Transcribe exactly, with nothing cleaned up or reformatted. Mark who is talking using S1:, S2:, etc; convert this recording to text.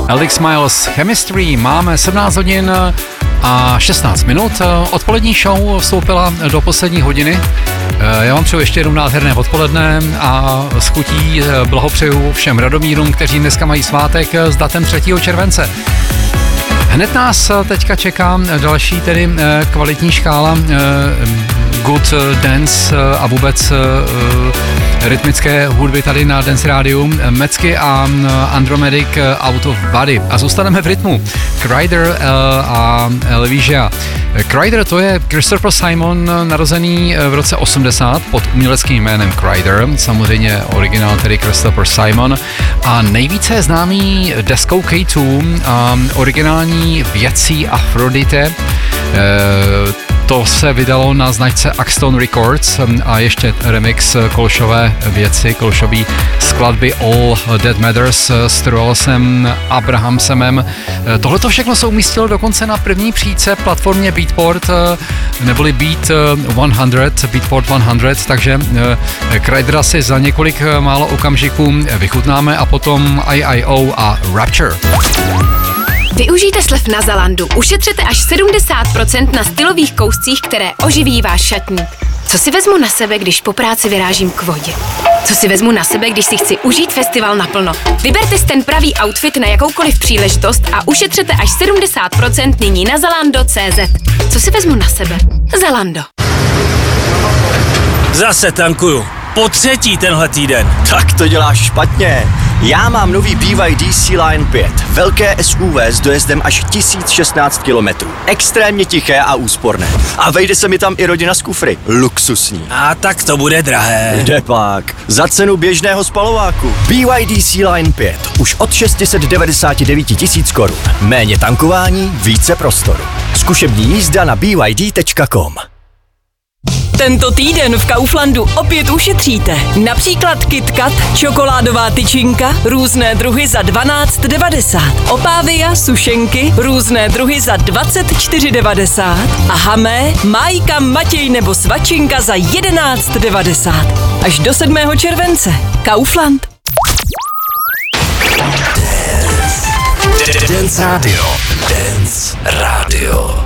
S1: Alex Miles Chemistry. Máme sedmnáct hodin a šestnáct minut. Odpolední show vstoupila do poslední hodiny. Já vám přeju ještě jednou nádherné odpoledne a s chutí blahopřeju všem Radomírům, kteří dneska mají svátek s datem třetího července. Hned nás teďka čeká další tedy kvalitní škála good dance a vůbec rytmické hudby tady na Dance Rádiu. Mecky a Andromedic Out of Body. A zůstaneme v rytmu. Kryder a Elvisia. Kryder to je Christopher Simon, narozený v roce osmdesát pod uměleckým jménem Kryder, samozřejmě originál tedy Christopher Simon, a nejvíce je známý deskou K dva, originální věcí Aphrodite. E, to se vydalo na značce Axton Records a ještě remix Kolšové věci, Kolšový skladby All That Matters s Trualsem Abrahamsemem. Tohle to všechno se umístilo dokonce na první příčce platformě Beatport, neboli Beat sto, Beatport sto, takže Krydera si za několik málo okamžiků vychutnáme a potom I I O a Rapture.
S2: Využijte slev na Zalandu. Ušetřete až sedmdesát procent na stylových kouscích, které oživí váš šatník. Co si vezmu na sebe, když po práci vyrážím k vodě? Co si vezmu na sebe, když si chci užít festival naplno? Vyberte si ten pravý outfit na jakoukoliv příležitost a ušetřete až sedmdesát procent nyní na zalando tečka cé zet. Co si vezmu na sebe? Zalando.
S3: Zase tankuju. Po třetí tenhle týden.
S4: Tak to děláš špatně. Já mám nový B Y D C-Line pět. Velké S U V s dojezdem až tisíc šestnáct kilometrů. Extrémně tiché a úsporné. A vejde se mi tam i rodina z kufry. Luxusní.
S3: A tak to bude drahé.
S4: Jde pak. Za cenu běžného spalováku. B Y D C-Line pět. Už od šest set devadesát devět tisíc korun. Méně tankování, více prostoru. Zkušební jízda na b y d tečka com.
S5: Tento týden v Kauflandu opět ušetříte. Například KitKat, čokoládová tyčinka, různé druhy za dvanáct devadesát. Opávia, sušenky, různé druhy za dvacet čtyři devadesát. A Hamé, Májka, Matěj nebo Svačinka za jedenáct devadesát. Až do sedmého července. Kaufland.
S6: Dance Radio. Dance Radio.